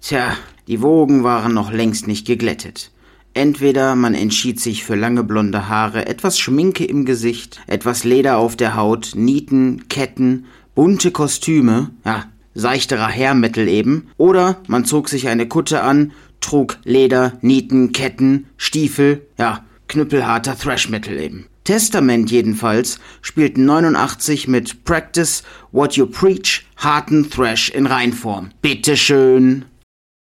Tja, die Wogen waren noch längst nicht geglättet. Entweder man entschied sich für lange blonde Haare, etwas Schminke im Gesicht, etwas Leder auf der Haut, Nieten, Ketten, bunte Kostüme, seichterer Hair Metal eben, oder man zog sich eine Kutte an, trug Leder, Nieten, Ketten, Stiefel, knüppelharter Thrash Metal eben. Testament jedenfalls spielten 89 mit Practice What You Preach harten Thrash in Reinform. Bitteschön.